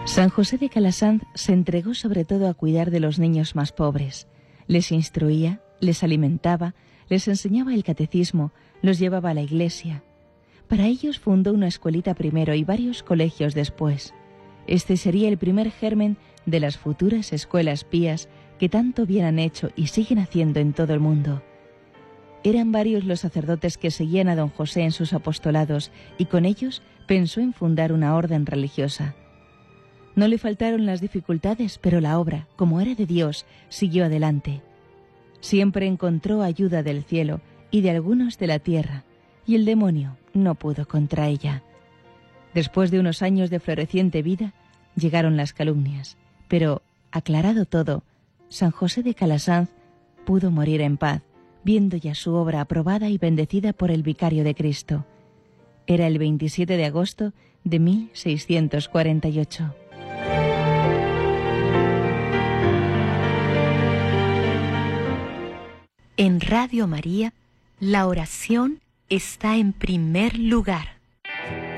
San José de Calasanz se entregó sobre todo a cuidar de los niños más pobres. Les instruía, les alimentaba, les enseñaba el catecismo, los llevaba a la iglesia. Para ellos fundó una escuelita primero y varios colegios después. Este sería el primer germen de las futuras escuelas pías que tanto bien han hecho y siguen haciendo en todo el mundo. Eran varios los sacerdotes que seguían a don José en sus apostolados y con ellos pensó en fundar una orden religiosa. No le faltaron las dificultades, pero la obra, como era de Dios, siguió adelante. Siempre encontró ayuda del cielo y de algunos de la tierra, y el demonio no pudo contra ella. Después de unos años de floreciente vida, llegaron las calumnias, pero, aclarado todo, San José de Calasanz pudo morir en paz, viendo ya su obra aprobada y bendecida por el Vicario de Cristo. Era el 27 de agosto de 1648. En Radio María, la oración está en primer lugar.